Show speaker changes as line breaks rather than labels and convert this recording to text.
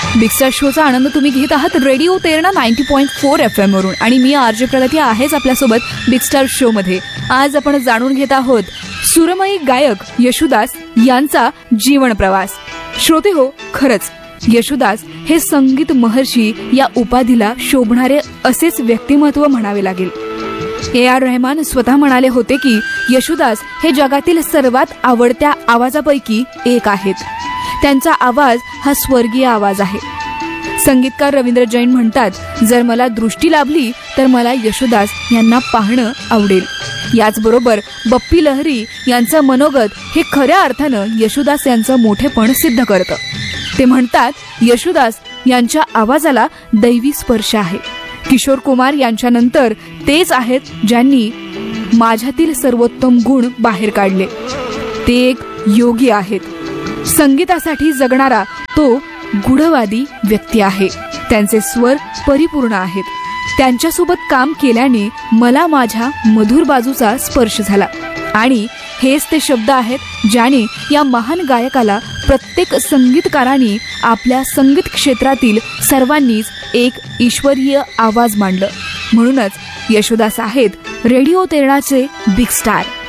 Big star शोचा आनंद तुम्ही घेत आहात रेडिओ तेरणा 90.4 FM वरून आणि मी आरजे प्रगती आहेच आपल्यासोबत बिग स्टार शो मध्ये. आज आपण जाणून घेत आहोत सुरमयी गायक येशुदास यांचा जीवन प्रवास. श्रोते हो, खरंच येशुदास हे संगीत महर्षी या उपाधीला शोभणारे असेच व्यक्तिमत्व म्हणावे लागेल. AR रहमान स्वतः म्हणाले होते की येशुदास हे जगातील सर्वात आवडत्या आवाजापैकी एक आहेत. त्यांचा आवाज हा स्वर्गीय आवाज आहे. संगीतकार रवींद्र जैन म्हणतात, जर मला दृष्टी लाभली तर मला येशुदास यांना पाहणं आवडेल. याचबरोबर बप्पी लहरी यांचं मनोगत हे खऱ्या अर्थानं येशुदास यांचं मोठेपण सिद्ध करतं. ते म्हणतात, येशुदास यांच्या आवाजाला दैवी स्पर्श आहे. किशोर कुमार यांच्यानंतर तेच आहेत ज्यांनी माझ्यातील सर्वोत्तम गुण बाहेर काढले. ते एक योगी आहेत. संगीतासाठी जगणारा तो गूढवादी व्यक्ती आहे. त्यांचे स्वर परिपूर्ण आहेत. त्यांच्यासोबत काम केल्याने मला माझ्या मधुर बाजूचा स्पर्श झाला आणि हेच ते शब्द आहेत ज्याने या महान गायकाला प्रत्येक संगीतकारांनी आपल्या संगीत क्षेत्रातील सर्वांनीच एक ईश्वरीय आवाज मांडलं. म्हणूनच येशुदास आहेत रेडिओ तेरणाचे बिग स्टार.